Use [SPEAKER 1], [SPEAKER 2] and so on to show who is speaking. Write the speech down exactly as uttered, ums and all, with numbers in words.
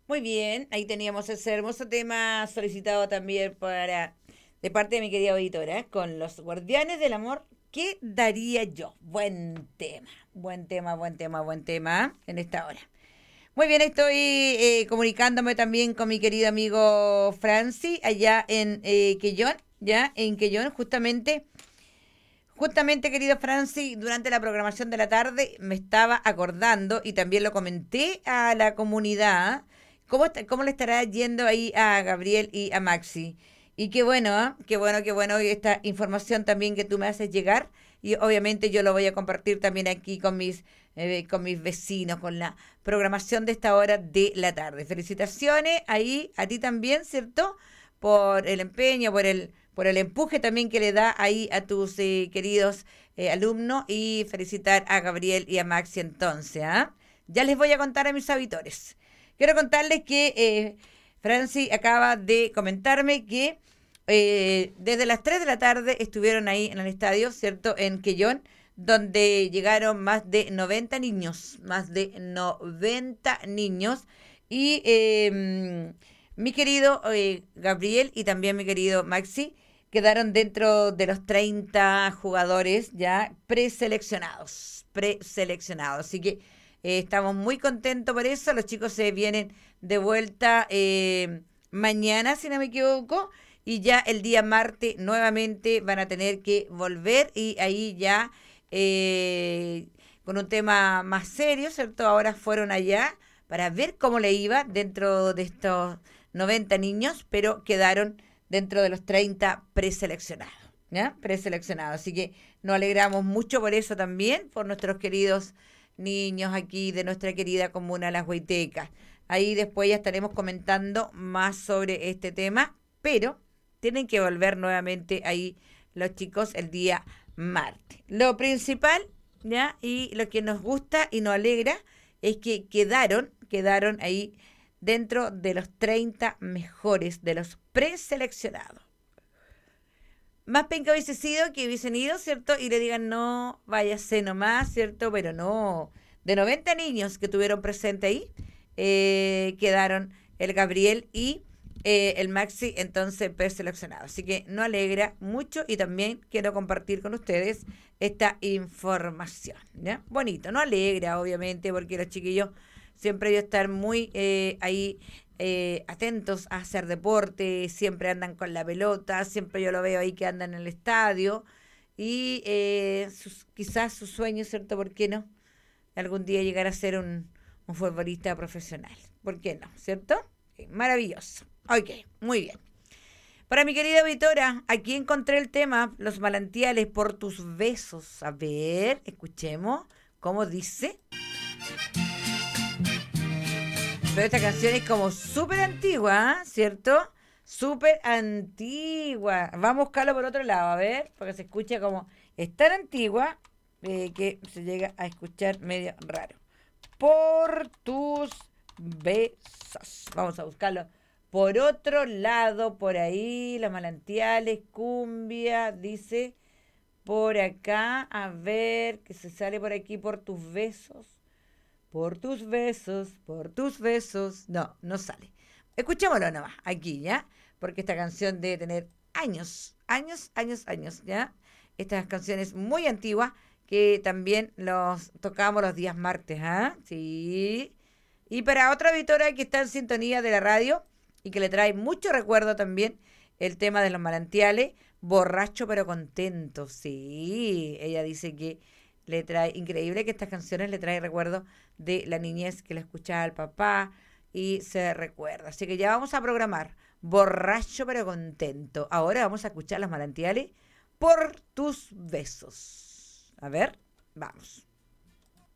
[SPEAKER 1] Muy bien, ahí teníamos ese hermoso tema solicitado también para de parte de mi querida auditora, con los guardianes del amor. ¿Qué daría yo? Buen tema, buen tema, buen tema, buen tema en esta hora. Muy bien, estoy eh, comunicándome también con mi querido amigo Franci, allá en eh, Quellón, ya en Quellón, justamente. Justamente, querido Franci, durante la programación de la tarde me estaba acordando y también lo comenté a la comunidad, cómo, está- cómo le estará yendo ahí a Gabriel y a Maxi. Y qué bueno, ¿ah? Qué bueno, qué bueno esta información también que tú me haces llegar. Y obviamente yo lo voy a compartir también aquí con mis, eh, con mis vecinos, con la programación de esta hora de la tarde. Felicitaciones ahí a ti también, ¿cierto? Por el empeño, por el, por el empuje también que le da ahí a tus eh, queridos eh, alumnos y felicitar a Gabriel y a Maxi entonces. ¿Ah? Ya les voy a contar a mis auditores. Quiero contarles que eh, Franci acaba de comentarme que eh, desde las tres de la tarde estuvieron ahí en el estadio, ¿cierto? En Quellón, donde llegaron más de noventa niños, más de noventa niños. Y eh, mi querido eh, Gabriel y también mi querido Maxi quedaron dentro de los treinta jugadores ya preseleccionados, preseleccionados. Así que eh, estamos muy contentos por eso. Los chicos se vienen de vuelta eh, mañana, si no me equivoco, y ya el día martes nuevamente van a tener que volver y ahí ya eh, con un tema más serio, ¿cierto? Ahora fueron allá para ver cómo le iba dentro de estos noventa niños, pero quedaron dentro de los treinta preseleccionados, ¿ya? Preseleccionados. Así que nos alegramos mucho por eso también, por nuestros queridos niños aquí de nuestra querida comuna Las Huaytecas. Ahí después ya estaremos comentando más sobre este tema, pero tienen que volver nuevamente ahí los chicos el día martes. Lo principal, ¿ya? Y lo que nos gusta y nos alegra es que quedaron, quedaron ahí dentro de los treinta mejores, de los preseleccionados. Más penca hubiese sido que hubiesen ido, ¿cierto? Y le digan, no, váyase nomás, ¿cierto? Pero no. De noventa niños que tuvieron presente ahí, eh, quedaron el Gabriel y eh, el Maxi, entonces preseleccionados. Así que no alegra mucho y también quiero compartir con ustedes esta información, ¿ya? Bonito, no alegra, obviamente, porque los chiquillos siempre ellos están muy eh, ahí eh, atentos a hacer deporte, siempre andan con la pelota, siempre yo lo veo ahí que andan en el estadio y eh, sus, quizás su sueño, ¿cierto? ¿Por qué no? Algún día llegar a ser un, un futbolista profesional. ¿Por qué no? ¿Cierto? Okay, maravilloso. Ok, muy bien. Para mi querida auditora, aquí encontré el tema, los manantiales por tus besos. A ver, escuchemos cómo dice. Pero esta canción es como súper antigua, ¿eh? ¿Cierto? Súper antigua. Vamos a buscarlo por otro lado, a ver, porque se escucha como... Es tan antigua eh, que se llega a escuchar medio raro. Por tus besos. Vamos a buscarlo por otro lado, por ahí, los manantiales, cumbia, dice por acá, a ver, que se sale por aquí por tus besos. Por tus besos, por tus besos. No, no sale. Escuchémoslo nomás, aquí, ¿ya? Porque esta canción debe tener años, años, años, años, ¿ya? Estas canciones muy antiguas que también los tocamos los días martes, ¿ah? Sí. Y para otra auditora que está en sintonía de la radio y que le trae mucho recuerdo también el tema de los manantiales, borracho pero contento, sí. Ella dice que le trae, increíble que estas canciones le trae recuerdo de la niñez que le escuchaba al papá y se recuerda. Así que ya vamos a programar borracho pero contento. Ahora vamos a escuchar los manantiales por tus besos. A ver, vamos.